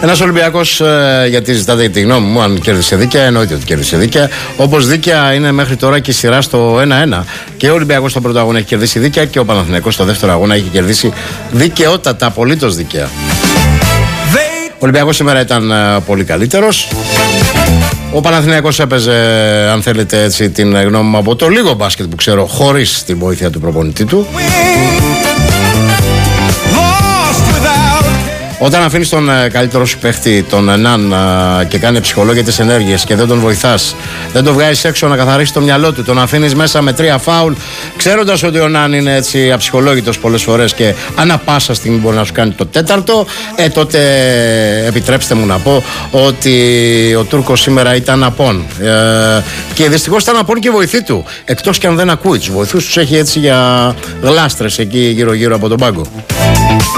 Ένας Ολυμπιακός, γιατί ζητάτε τη γνώμη μου, αν κέρδισε δίκαια, εννοείται ότι κέρδισε δίκαια. Όπως δίκαια είναι μέχρι τώρα και η σειρά στο 1-1. Και ο Ολυμπιακός στον πρώτο αγώνα έχει κερδίσει δίκαια και ο Παναθηναϊκός στο δεύτερο αγώνα έχει κερδίσει δικαιότατα, απολύτως δίκαια. Ο Ολυμπιακός σήμερα ήταν πολύ καλύτερος. Ο Παναθηναϊκός έπαιζε, αν θέλετε έτσι την γνώμη μου, από το λίγο μπάσκετ που ξέρω, χωρίς τη βοήθεια του προπονητή του. Όταν αφήνεις τον καλύτερο σου παίχτη, τον Ναν, και κάνει ψυχολόγητες ενέργειες και δεν τον βοηθάς, δεν τον βγάζεις έξω να καθαρίσει το μυαλό του, τον αφήνεις μέσα με 3 φάουλ, ξέροντας ότι ο Ναν είναι έτσι αψυχολόγητος πολλές φορές και ανά πάσα στιγμή μπορεί να σου κάνει το τέταρτο, τότε επιτρέψτε μου να πω ότι ο Τούρκος σήμερα ήταν απόν. Και δυστυχώς ήταν απόν και η βοηθή του, εκτός και αν δεν ακούει τους βοηθούς, τους έχει έτσι για γλάστρες εκεί γύρω-γύρω από τον πάγκο.